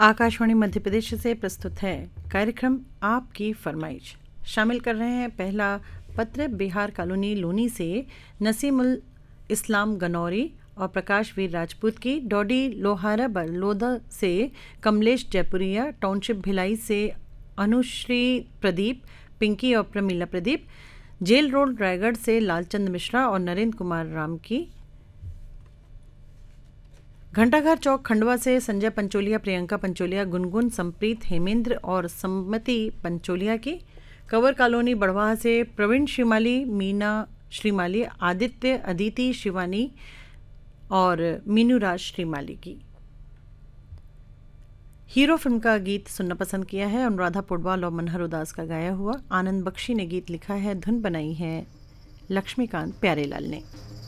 आकाशवाणी मध्य प्रदेश से प्रस्तुत है कार्यक्रम आपकी फरमाइश। शामिल कर रहे हैं पहला पत्र बिहार कॉलोनी लोनी से नसीमुल इस्लाम गनौरी और प्रकाश वीर राजपूत की, डॉडी लोहारा बलोदा से कमलेश जयपुरिया, टाउनशिप भिलाई से अनुश्री प्रदीप, पिंकी और प्रमीला प्रदीप, जेल रोड रायगढ़ से लालचंद मिश्रा और नरेंद्र कुमार राम की, घंटाघर चौक खंडवा से संजय पंचोलिया, प्रियंका पंचोलिया, गुनगुन, संप्रीत, हेमेंद्र और सम्मति पंचोलिया की, कंवर कॉलोनी बढ़वा से प्रवीण श्रीमाली, मीना श्रीमाली, आदित्य, अदिति, शिवानी और मीनूराज श्रीमाली की। हीरो फिल्म का गीत सुनना पसंद किया है अनुराधा पुडवाल और मनहर उदास का गाया हुआ। आनंद बख्शी ने गीत लिखा है, धुन बनाई है लक्ष्मीकांत प्यारेलाल ने।